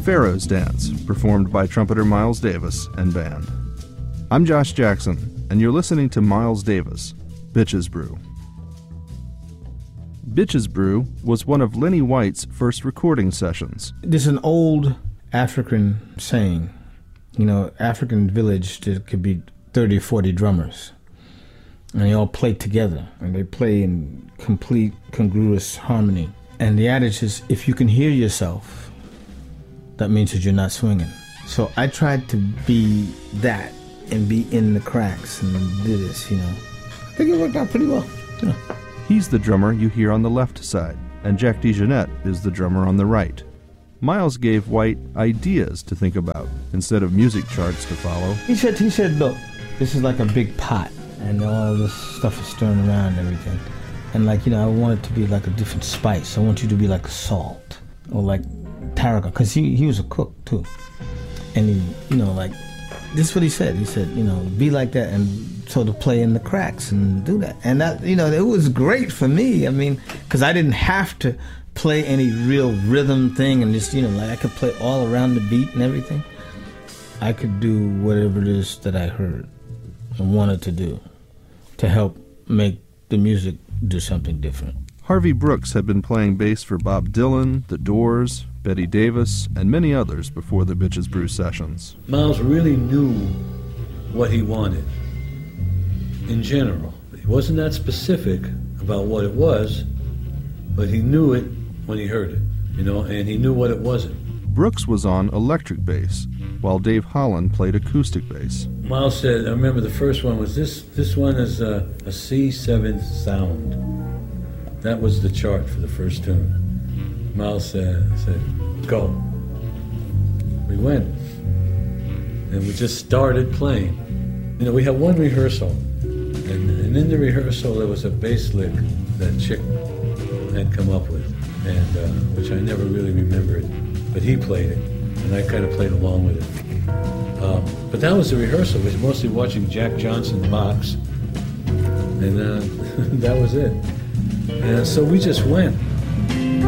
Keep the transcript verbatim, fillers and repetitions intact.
Pharaoh's Dance, performed by trumpeter Miles Davis and band. I'm Josh Jackson, and you're listening to Miles Davis, Bitches Brew. Bitches Brew was one of Lenny White's first recording sessions. There's an old African saying, you know, African village, there could be thirty or forty drummers, and they all play together, and they play in complete congruous harmony. And the adage is, if you can hear yourself, that means that you're not swinging. So I tried to be that and be in the cracks and do this, you know. I think it worked out pretty well, you know. He's the drummer you hear on the left side, and Jack DeJohnette is the drummer on the right. Miles gave White ideas to think about instead of music charts to follow. He said, he said, look, this is like a big pot, and all this stuff is stirring around and everything. And like, you know, I want it to be like a different spice. I want you to be like salt or like tarragon, because he, he was a cook too. And he, you know, like, this is what he said. He said, you know, be like that and sort of play in the cracks and do that. And that, you know, it was great for me. I mean, because I didn't have to play any real rhythm thing and just, you know, like I could play all around the beat and everything. I could do whatever it is that I heard and wanted to do to help make the music do something different. Harvey Brooks had been playing bass for Bob Dylan, The Doors, Betty Davis, and many others before the Bitches Brew sessions. Miles really knew what he wanted in general. He wasn't that specific about what it was, but he knew it when he heard it, you know, and he knew what it wasn't. Brooks was on electric bass, while Dave Holland played acoustic bass. Miles said, I remember the first one was this, this one is a, a C seven sound. That was the chart for the first tune. Miles said, said, go. We went, and we just started playing. You know, we had one rehearsal, and, and in the rehearsal there was a bass lick that Chick had come up with, and uh, which I never really remembered, but he played it, and I kind of played along with it. Um, but that was the rehearsal. We was mostly watching Jack Johnson box, and uh, that was it. And so we just went.